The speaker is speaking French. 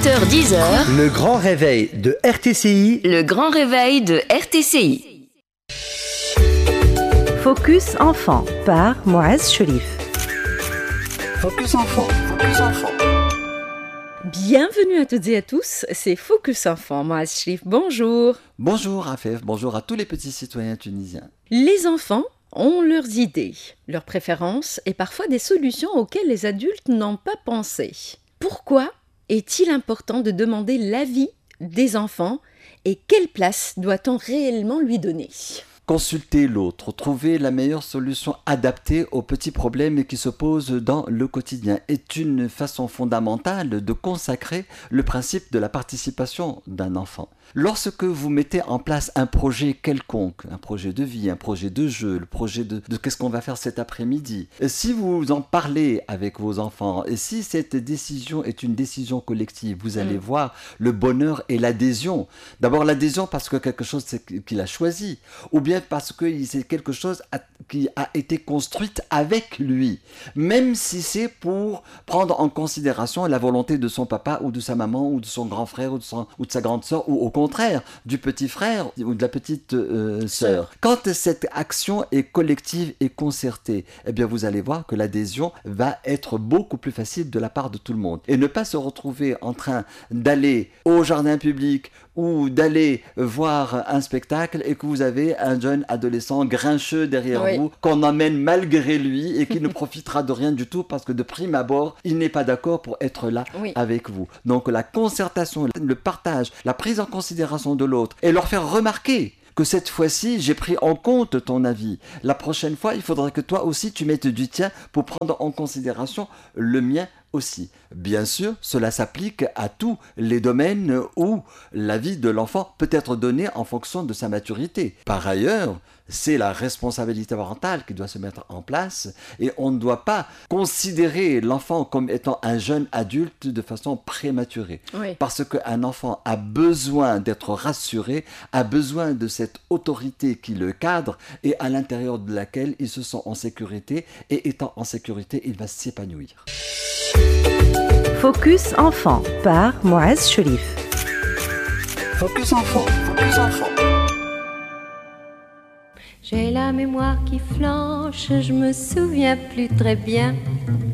8h-10h, Le grand réveil de RTCI. le grand réveil de RTCI. Focus Enfant par Moaz Cherif. Focus enfant, Focus enfant. Bienvenue à toutes et à tous, c'est Focus Enfant. Moaz Cherif, bonjour. Bonjour Afef, bonjour à tous les petits citoyens tunisiens. Les enfants ont leurs idées, leurs préférences et parfois des solutions auxquelles les adultes n'ont pas pensé. Pourquoi est-il important de demander l'avis des enfants et quelle place doit-on réellement lui donner ? Consulter l'autre, trouver la meilleure solution adaptée aux petits problèmes qui se posent dans le quotidien est une façon fondamentale de consacrer le principe de la participation d'un enfant. Lorsque vous mettez en place un projet quelconque, un projet de vie, un projet de jeu, le projet de qu'est-ce qu'on va faire cet après-midi, si vous en parlez avec vos enfants et si cette décision est une décision collective, vous allez voir le bonheur et l'adhésion. D'abord l'adhésion parce que quelque chose qu'il a choisi, ou bien parce que c'est quelque chose qui a été construite avec lui, même si c'est pour prendre en considération la volonté de son papa ou de sa maman ou de son grand frère ou de sa grande sœur ou au contraire du petit frère ou de la petite sœur. Quand cette action est collective et concertée, eh bien vous allez voir que l'adhésion va être beaucoup plus facile de la part de tout le monde et ne pas se retrouver en train d'aller au jardin public ou d'aller voir un spectacle et que vous avez un jeune adolescent grincheux derrière vous qu'on emmène malgré lui et qui ne profitera de rien du tout parce que de prime abord, il n'est pas d'accord pour être là avec vous. Donc la concertation, le partage, la prise en considération de l'autre et leur faire remarquer que cette fois-ci, j'ai pris en compte ton avis. La prochaine fois, il faudrait que toi aussi tu mettes du tien pour prendre en considération le mien aussi. Bien sûr, cela s'applique à tous les domaines où l'avis de l'enfant peut être donné en fonction de sa maturité. Par ailleurs, c'est la responsabilité parentale qui doit se mettre en place et on ne doit pas considérer l'enfant comme étant un jeune adulte de façon prématurée. Parce qu'un enfant a besoin d'être rassuré, a besoin de cette autorité qui le cadre et à l'intérieur de laquelle il se sent en sécurité et étant en sécurité, il va s'épanouir. Focus Enfant par Moaz Cherif. Focus enfant, Focus enfant. J'ai la mémoire qui flanche, je me souviens plus très bien